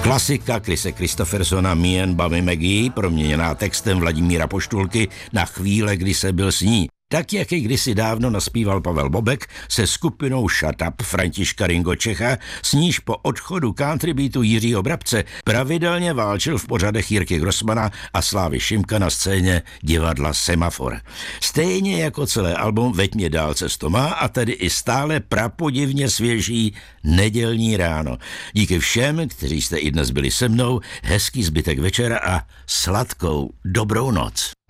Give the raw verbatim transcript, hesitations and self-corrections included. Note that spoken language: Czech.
Klasika Krise Kristoffersona Me and Bobby McGee, proměněná textem Vladimíra Poštulky na Chvíle, kdy se byl s ní. Tak, jak ji kdysi dávno naspíval Pavel Bobek se skupinou Shut Up Františka Ringo Čecha, s níž po odchodu country beatu Jiřího Brabce pravidelně válčil v pořadech Jirky Grossmana a Slávy Šimka na scéně divadla Semafor. Stejně jako celé album Veď mě dál cestoma a tedy i stále prapodivně svěží Nedělní ráno. Díky všem, kteří jste i dnes byli se mnou, hezký zbytek večera a sladkou dobrou noc.